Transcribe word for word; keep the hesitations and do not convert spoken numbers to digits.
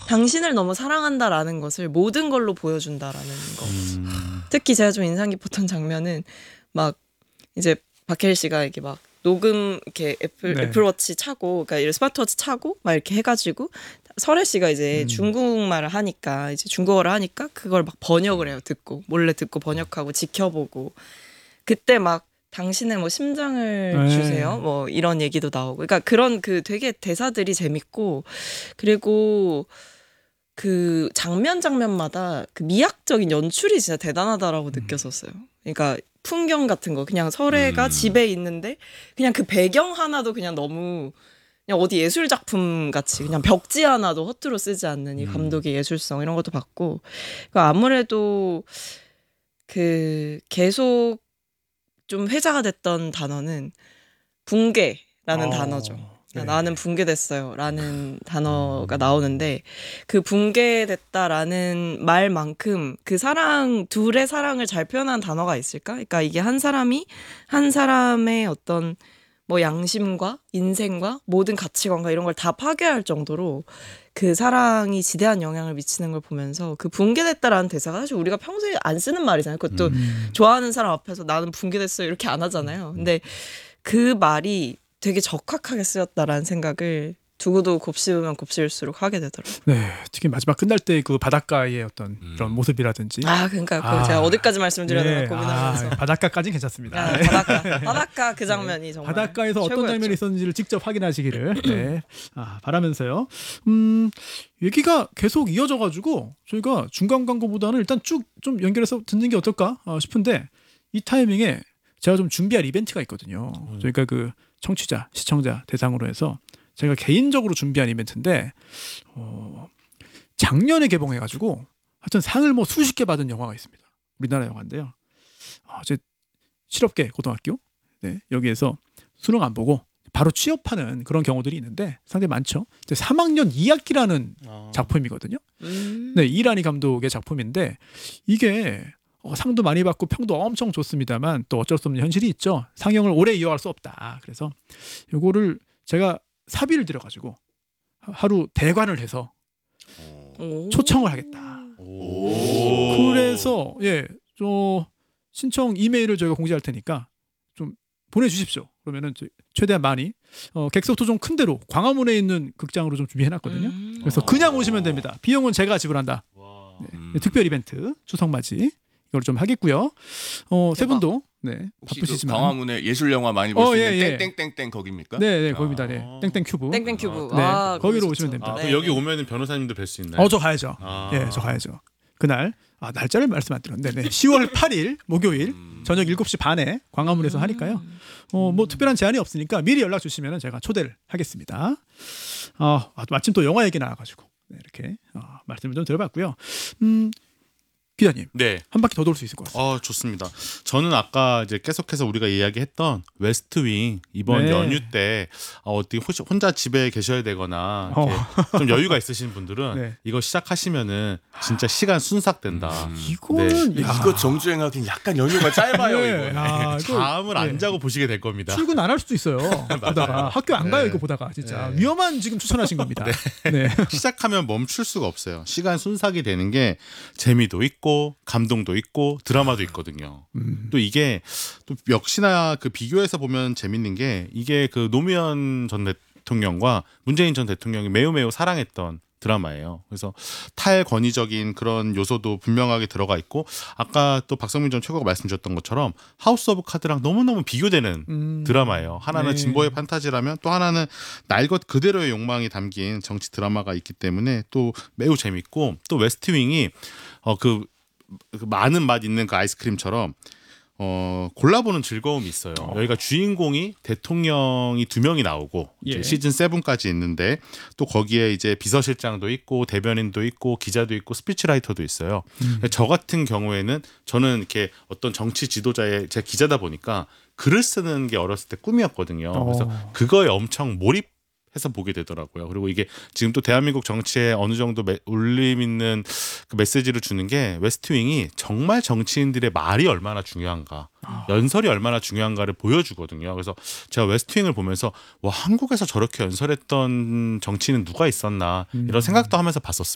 당신을 너무 사랑한다라는 것을 모든 걸로 보여준다라는 거. 음. 특히 제가 좀 인상 깊었던 장면은 막 이제 박해일 씨가 이렇게 막 녹음 이렇게 애플 네. 애플워치 차고 그러니까 이런 스마트워치 차고 막 이렇게 해가지고 설혜 씨가 이제 음. 중국말을 하니까 이제 중국어를 하니까 그걸 막 번역을 해요. 듣고 몰래 듣고 번역하고 지켜보고 그때 막 당신의 뭐 심장을 네. 주세요. 뭐 이런 얘기도 나오고 그러니까 그런 그 되게 대사들이 재밌고 그리고 그 장면 장면마다 그 미학적인 연출이 진짜 대단하다라고 음. 느꼈었어요. 그러니까 풍경 같은 거 그냥 설혜가 음. 집에 있는데 그냥 그 배경 하나도 그냥 너무 그냥 어디 예술 작품 같이 그냥 벽지 하나도 허투루 쓰지 않는 이 감독의 예술성 이런 것도 봤고 그러니까 아무래도 그 계속 좀 회자가 됐던 단어는 붕괴라는 어. 단어죠. 네. 나는 붕괴됐어요 라는 단어가 나오는데 그 붕괴됐다라는 말만큼 그 사랑 둘의 사랑을 잘 표현한 단어가 있을까? 그러니까 이게 한 사람이 한 사람의 어떤 뭐 양심과 인생과 모든 가치관과 이런 걸 다 파괴할 정도로 그 사랑이 지대한 영향을 미치는 걸 보면서 그 붕괴됐다라는 대사가 사실 우리가 평소에 안 쓰는 말이잖아요. 그것도 음. 좋아하는 사람 앞에서 나는 붕괴됐어요 이렇게 안 하잖아요. 근데 그 말이 되게 적확하게 쓰였다라는 생각을 두고도 곱씹으면 곱씹을수록 하게 되더라고요. 네, 특히 마지막 끝날 때 그 바닷가의 어떤 음. 그런 모습이라든지. 아, 그러니까 아, 제가 어디까지 말씀드려야 되나 네, 고민하면서. 아, 바닷가까지는 괜찮습니다. 아, 바닷가, 바닷가 그 장면이 정말 바닷가에서 최고였죠. 어떤 장면이 있었는지를 직접 확인하시기를 네, 아, 바라면서요. 음, 얘기가 계속 이어져가지고 저희가 중간 광고보다는 일단 쭉 좀 연결해서 듣는 게 어떨까 싶은데 이 타이밍에 제가 좀 준비할 이벤트가 있거든요. 음. 저희가 그 청취자, 시청자 대상으로 해서 제가 개인적으로 준비한 이벤트인데 어, 작년에 개봉해가지고 하여튼 상을 뭐 수십 개 받은 영화가 있습니다. 우리나라 영화인데요. 어, 제 실업계 고등학교 네, 여기에서 수능 안 보고 바로 취업하는 그런 경우들이 있는데 상당히 많죠. 삼 학년 이 학기라는 아. 작품이거든요. 음. 네, 이란이 감독의 작품인데 이게 어, 상도 많이 받고 평도 엄청 좋습니다만 또 어쩔 수 없는 현실이 있죠. 상영을 오래 이어갈 수 없다. 그래서 이거를 제가 사비를 들여가지고 하루 대관을 해서 오. 초청을 하겠다. 오. 그래서 예, 저 신청 이메일을 저희가 공지할 테니까 좀 보내주십시오. 그러면은 최대한 많이 어, 객석도 좀 큰 데로 광화문에 있는 극장으로 좀 준비해놨거든요. 음. 그래서 그냥 오시면 됩니다. 비용은 제가 지불한다. 네, 음. 특별 이벤트 추석맞이 이걸 좀 하겠고요. 어, 세 분도 네, 바쁘시지만 그 광화문에 예술 영화 많이 볼 수 어, 있는 예, 예. 땡땡땡땡 거기입니까? 네, 네, 거기입니다. 네. 땡땡 큐브. 땡땡 큐브. 네, 아, 거기로 오시면 됩니다. 아, 네, 여기 네. 오면은 변호사님도 뵐 수 있나요? 어, 저 가야죠. 아. 예, 저 가야죠. 그날 아, 날짜를 말씀 안 드렸는데 네, 시월 팔일 목요일 음. 저녁 일곱 시 반에 광화문에서 하니까요. 어, 뭐 특별한 제한이 없으니까 미리 연락 주시면 제가 초대를 하겠습니다. 어, 마침 또 영화 얘기 나와가지고 네, 이렇게 어, 말씀을 좀 드려봤고요. 음. 기자님, 네, 한 바퀴 더 돌 수 있을 것 같습니다. 어, 좋습니다. 저는 아까 이제 계속해서 우리가 이야기했던 웨스트윙 이번 네. 연휴 때 어떻게 혼자 집에 계셔야 되거나 어. 좀 여유가 있으신 분들은 네. 이거 시작하시면은 진짜 시간 순삭된다. 음. 이거는 네. 이거 정주행하기는 약간 연휴가 짧아요. 네. 이거. 야, 잠을 네. 안 자고 보시게 될 겁니다. 출근 안 할 수도 있어요. 보다가 학교 안 가요. 네. 이거 보다가 진짜 네. 위험한 지금 추천하신 겁니다. 네. 네. 시작하면 멈출 수가 없어요. 시간 순삭이 되는 게 재미도 있고 감동도 있고 드라마도 있거든요. 음. 또 이게 또 역시나 그 비교해서 보면 재밌는 게 이게 그 노무현 전 대통령과 문재인 전 대통령이 매우 매우 사랑했던 드라마예요. 그래서 탈권위적인 그런 요소도 분명하게 들어가 있고 아까 또 박성민 전 최고가 말씀 주셨던 것처럼 하우스 오브 카드랑 너무너무 비교되는 음. 드라마예요. 하나는 네. 진보의 판타지라면 또 하나는 날 것 그대로의 욕망이 담긴 정치 드라마가 있기 때문에 또 매우 재밌고 또 웨스트윙이 어, 그 그 많은 맛 있는 그 아이스크림처럼 어, 골라보는 즐거움이 있어요. 어. 여기가 주인공이 대통령이 두 명이 나오고 예. 시즌 칠까지 있는데 또 거기에 이제 비서실장도 있고 대변인도 있고 기자도 있고 스피치라이터도 있어요. 음. 저 같은 경우에는 저는 이렇게 어떤 정치 지도자의 제가 기자다 보니까 글을 쓰는 게 어렸을 때 꿈이었거든요. 어. 그래서 그거에 엄청 몰입 해서 보게 되더라고요. 그리고 이게 지금 또 대한민국 정치에 어느 정도 매, 울림 있는 그 메시지를 주는 게 웨스트윙이 정말 정치인들의 말이 얼마나 중요한가, 아. 연설이 얼마나 중요한가를 보여주거든요. 그래서 제가 웨스트윙을 보면서 와 한국에서 저렇게 연설했던 정치인은 누가 있었나 이런 생각도 하면서 봤었습니다.